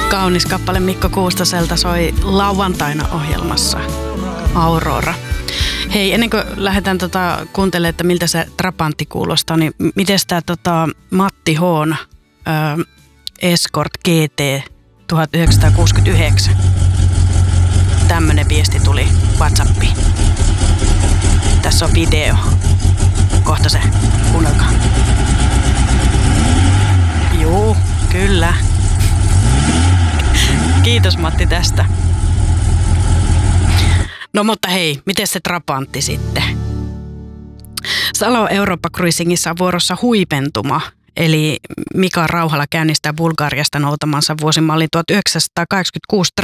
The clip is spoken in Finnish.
Kaunis kappale Mikko Kuustoselta soi lauantaina ohjelmassa Aurora. Hei, ennen kuin lähdetään kuuntelemaan, että miltä se trapantti kuulostaa, niin miten tämä Matti H:n Escort GT 1969? Tämmönen viesti tuli WhatsAppiin. Tässä on video. Kohta se, kuunnelkaa. Juu, kyllä. Kiitos Matti tästä. No mutta hei, miten se trapantti sitten? Salo Eurooppa Cruisingissa on vuorossa huipentuma, eli Mika Rauhala käynnistää Bulgariasta noutamansa vuosimallin 1986